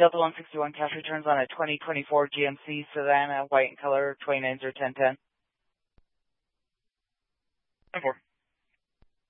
Delta 161 cash returns on a 2024 GMC Savannah, white in color, 29s or 1010. 10-4.